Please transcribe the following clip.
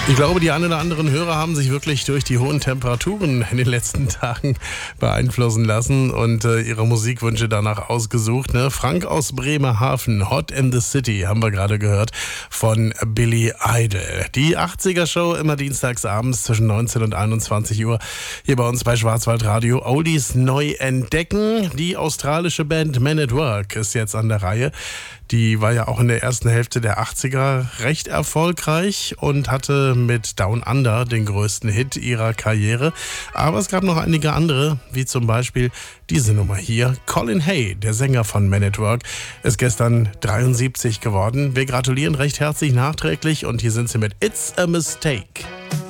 Ich glaube, die ein oder anderen Hörer haben sich wirklich durch die hohen Temperaturen in den letzten Tagen beeinflussen lassen und ihre Musikwünsche danach ausgesucht. Ne? Frank aus Bremerhaven, Hot in the City, haben wir gerade gehört, von Billy Idol. Die 80er-Show immer dienstags abends zwischen 19 und 21 Uhr hier bei uns bei Schwarzwaldradio. Oldies neu entdecken. Die australische Band Men at Work ist jetzt an der Reihe. Die war ja auch in der ersten Hälfte der 80er recht erfolgreich und hatte mit Down Under den größten Hit ihrer Karriere. Aber es gab noch einige andere, wie zum Beispiel diese Nummer hier. Colin Hay, der Sänger von Men at Work, ist gestern 73 geworden. Wir gratulieren recht herzlich nachträglich und hier sind sie mit It's a Mistake.